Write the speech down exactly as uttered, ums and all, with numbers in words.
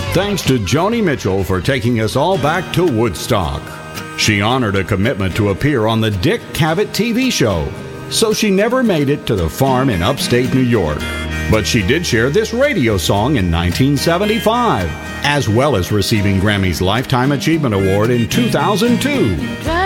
Thanks to Joni Mitchell for taking us all back to Woodstock. She honored a commitment to appear on the Dick Cavett T V show, so she never made it to the farm in upstate New York. But she did share this radio song in nineteen seventy-five, as well as receiving Grammy's Lifetime Achievement Award in two thousand two.